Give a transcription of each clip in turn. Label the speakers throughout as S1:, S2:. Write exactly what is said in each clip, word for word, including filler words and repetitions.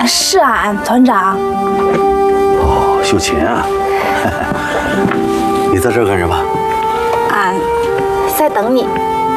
S1: 是俺团长。
S2: 哦，秀琴啊，你在这儿干什么？
S1: 俺在等你。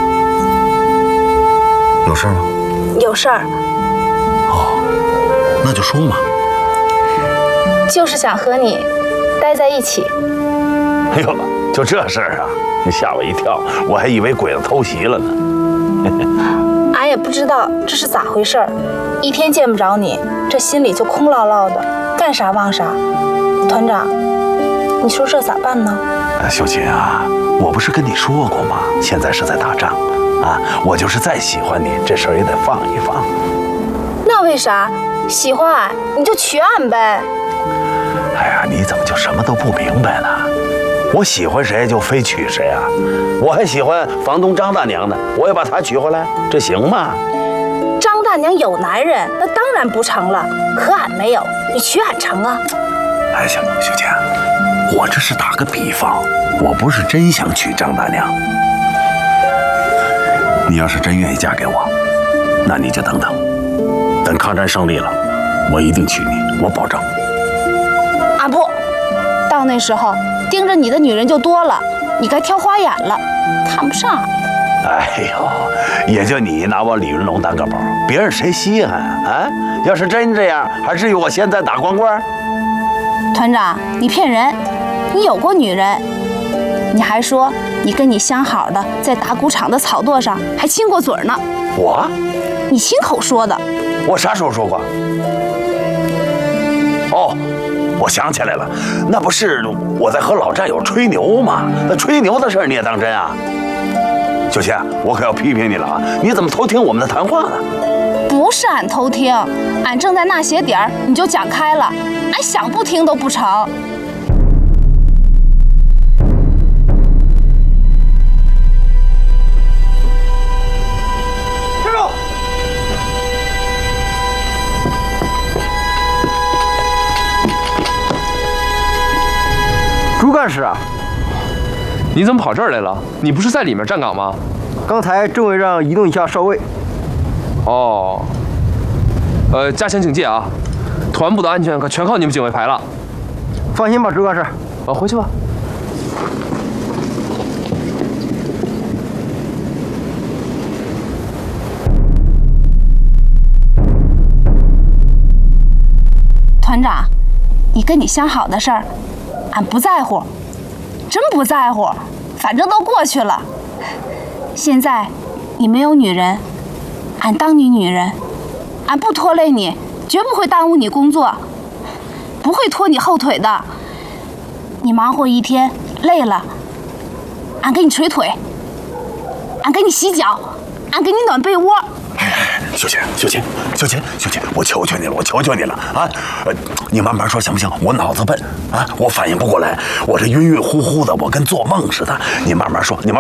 S2: 有事吗？
S1: 有事儿。
S2: 哦，那就说嘛。
S1: 就是想和你待在一起。
S2: 哎呦，就这事儿啊！你吓我一跳，我还以为鬼子偷袭了呢。
S1: 俺也不知道这是咋回事儿，一天见不着你，这心里就空落落的，干啥忘啥。团长，你说这咋办呢？
S2: 秀琴啊，我不是跟你说过吗？现在是在打仗，啊，我就是再喜欢你，这事儿也得放一放。
S1: 那为啥？喜欢俺你就娶俺呗。
S2: 哎呀，你怎么就什么都不明白呢？我喜欢谁就非娶谁啊！我还喜欢房东张大娘呢，我也把她娶回来，这行吗？
S1: 张大娘有男人，那当然不成了。可俺没有，你娶俺成啊？
S2: 哎，行，秀琴，我这是打个比方，我不是真想娶张大娘。你要是真愿意嫁给我，那你就等等，等抗战胜利了，我一定娶你，我保证。
S1: 啊不，到那时候盯着你的女人就多了，你该挑花眼了，看不上。
S2: 哎呦，也就你拿我李云龙当个宝，别人谁稀罕啊？啊，要是真这样，还至于我现在打光棍？
S1: 团长，你骗人，你有过女人，你还说你跟你相好的在打谷场的草垛上还亲过嘴呢。
S2: 我？
S1: 你亲口说的。
S2: 我啥时候说过？哦。我想起来了，那不是我在和老战友吹牛吗？那吹牛的事儿你也当真啊？秀琴，我可要批评你了啊！你怎么偷听我们的谈话呢？
S1: 不是俺偷听，俺正在那些点儿你就讲开了，俺想不听都不成。
S3: 朱干事啊，
S4: 你怎么跑这儿来了？你不是在里面站岗吗？
S3: 刚才政委让移动一下哨位。
S4: 哦，呃，加强警戒啊！团部的安全可全靠你们警卫排了。
S3: 放心吧，朱干事。
S4: 啊，回去吧。
S1: 团长，你跟你相好的事儿。俺不在乎，真不在乎，反正都过去了。现在你没有女人，俺当你女人，俺不拖累你，绝不会耽误你工作，不会拖你后腿的。你忙活一天累了，俺给你捶腿，俺给你洗脚，俺给你暖被窝。
S2: 秀琴，秀琴，秀琴，秀琴，我求求你了，我求求你了啊！呃，你慢慢说行不行？我脑子笨啊，我反应不过来，我这晕晕乎乎的，我跟做梦似的。你慢慢说，你慢慢。